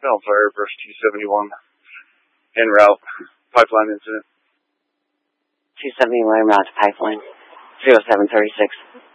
Cal Fire, Brush 271, en route, pipeline incident. 271 en route to pipeline, 0736.